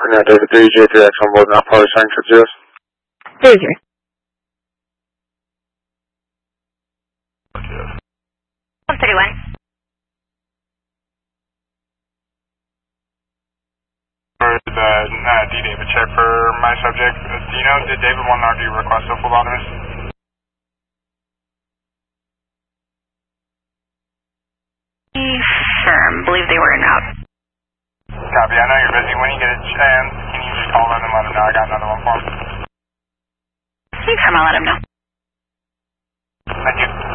Net David 3J3X on board now, power sign trip 0. 30. 131. For the D. David check for my subject, do you know, did David 1RD request a phlebotomist? Firm. Believe they were in route. Copy. I know you're busy. When you get a chance, can you just call in and let him know I got another one for him? Confirm, I'll let him know. Thank you.